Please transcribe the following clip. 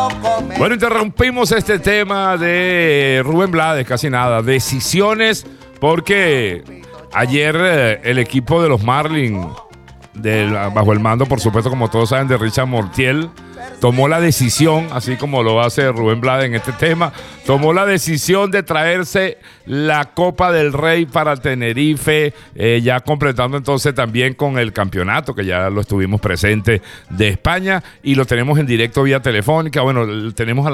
Bueno, interrumpimos este tema de Rubén Blades, casi nada. Decisiones, porque ayer el equipo de los Marlins, bajo el mando, por supuesto, como todos saben, de Richard Montiel, tomó la decisión, así como lo hace Rubén Blades en este tema, tomó la decisión de traerse la Copa del Rey para Tenerife, ya completando entonces también con el campeonato, que ya lo estuvimos presente, de España, y lo tenemos en directo vía telefónica. Bueno, tenemos a